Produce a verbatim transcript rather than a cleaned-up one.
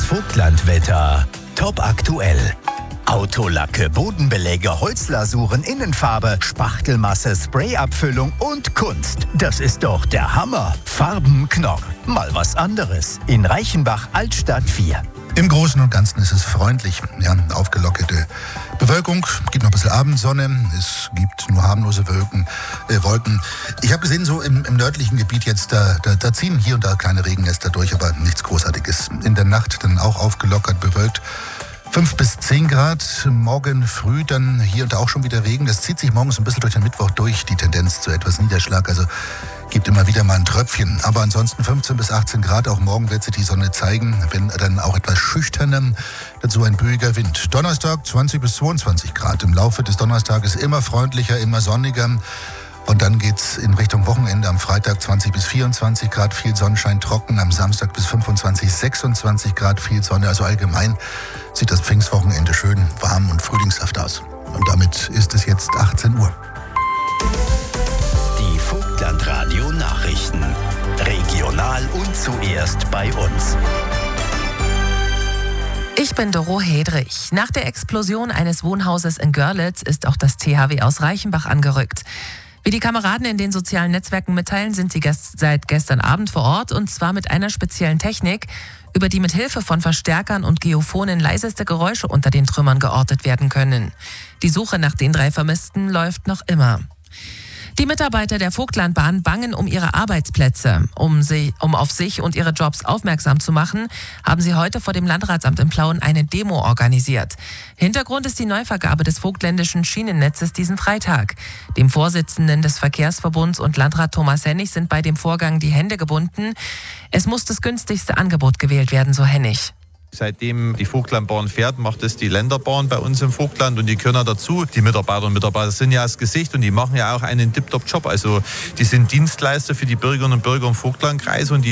Vogtlandwetter. Top aktuell. Autolacke, Bodenbeläge, Holzlasuren, Innenfarbe, Spachtelmasse, Sprayabfüllung und Kunst. Das ist doch der Hammer. Farben Knorr. Mal was anderes. In Reichenbach, Altstadt vier. Im Großen und Ganzen ist es freundlich. Ja, aufgelockerte Bewölkung, gibt noch ein bisschen Abendsonne, es gibt nur harmlose Wolken. Äh, Wolken. Ich habe gesehen, so im, im nördlichen Gebiet jetzt, da, da, da ziehen hier und da kleine Regennester durch, aber nichts Großartiges. In der Nacht dann auch aufgelockert, bewölkt. fünf bis zehn Grad, morgen früh dann hier und da auch schon wieder Regen. Das zieht sich morgens ein bisschen durch den Mittwoch durch, die Tendenz zu etwas Niederschlag. Also gibt immer wieder mal ein Tröpfchen. Aber ansonsten fünfzehn bis achtzehn Grad, auch morgen wird sich die Sonne zeigen, wenn dann auch etwas schüchterner, dazu ein böiger Wind. Donnerstag zwanzig bis zweiundzwanzig Grad. Im Laufe des Donnerstages immer freundlicher, immer sonniger. Und dann geht's in Richtung Wochenende. Am Freitag zwanzig bis vierundzwanzig Grad, viel Sonnenschein, trocken. Am Samstag bis fünfundzwanzig, sechsundzwanzig Grad, viel Sonne. Also allgemein sieht das Pfingstwochenende schön warm und frühlingshaft aus. Und damit ist es jetzt achtzehn Uhr. Die Vogtlandradio Nachrichten. Regional und zuerst bei uns. Ich bin Doro Hedrich. Nach der Explosion eines Wohnhauses in Görlitz ist auch das T H W aus Reichenbach angerückt. Wie die Kameraden in den sozialen Netzwerken mitteilen, sind sie gest- seit gestern Abend vor Ort, und zwar mit einer speziellen Technik, über die mit Hilfe von Verstärkern und Geophonen leiseste Geräusche unter den Trümmern geortet werden können. Die Suche nach den drei Vermissten läuft noch immer. Die Mitarbeiter der Vogtlandbahn bangen um ihre Arbeitsplätze. Um, sie, um auf sich und ihre Jobs aufmerksam zu machen, haben sie heute vor dem Landratsamt in Plauen eine Demo organisiert. Hintergrund ist die Neuvergabe des vogtländischen Schienennetzes diesen Freitag. Dem Vorsitzenden des Verkehrsverbunds und Landrat Thomas Hennig sind bei dem Vorgang die Hände gebunden. Es muss das günstigste Angebot gewählt werden, so Hennig. Seitdem die Vogtlandbahn fährt, macht es die Länderbahn bei uns im Vogtland, und die gehören dazu. Die Mitarbeiter und Mitarbeiter sind ja das Gesicht, und die machen ja auch einen Tip-Top-Job. Also die sind Dienstleister für die Bürgerinnen und Bürger im Vogtlandkreis, und die